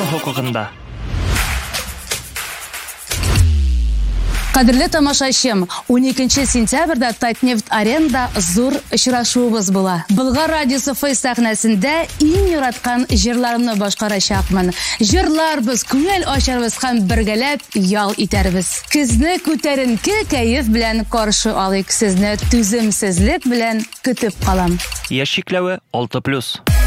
хокукында. Кадерле тамашачым, 12 сентябрьдә Татнефть-аренада зур очрашуыбыз була. Болгар радиосы фейс сәхнәсендә иң яраткан җырларымны башкарачакмын. Җырларбыз, күңел ачарбыз һәм бергәләп ял итәрбез. Көзне күтәренке кәеф белән каршы алыйк, сезне түземсезлек белән көтеп калам. Яшь чикләве 6+.